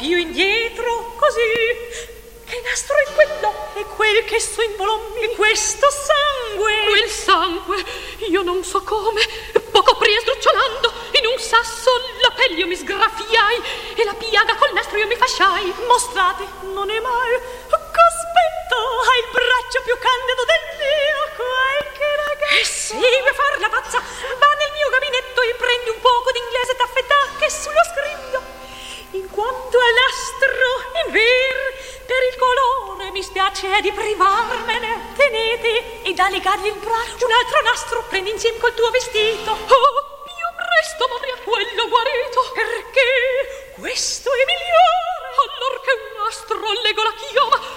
io indietro, così. Che nastro è quello? È quel che su involommi. E questo sangue? Quel sangue, io non so come, poco pria sdrucciolando, in un sasso la pelle io mi sgraffiai e la piaga col nastro io mi fasciai. Mostrate, non è mai. Cospetto, hai il braccio più candido del mio, qualche ragazzo. Sì, vuoi far la pazza? Va nel mio gabinetto e prendi un poco d'inglese taffetà che sullo scrigno. In quanto all'astro, in ver, per il colore mi spiace di privarmene. Tenete e da legargli il braccio un altro nastro prendi insieme col tuo vestito. Oh, più presto m'avrei a quello guarito. Perché questo è migliore. Allor che un nastro lego la chioma